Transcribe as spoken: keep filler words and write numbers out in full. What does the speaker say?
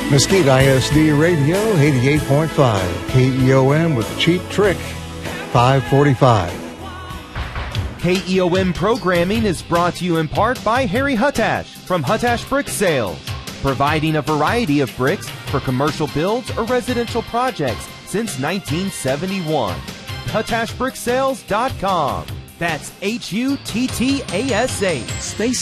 Mesquite I S D Radio, eighty-eight point five. K E O M with Cheap Trick, five forty-five. K E O M programming is brought to you in part by Harry Hutash from Hutash Brick Sales, providing a variety of bricks for commercial builds or residential projects since nineteen seventy-one. Hutash Brick Sales dot com. That's H U T T A S H. Space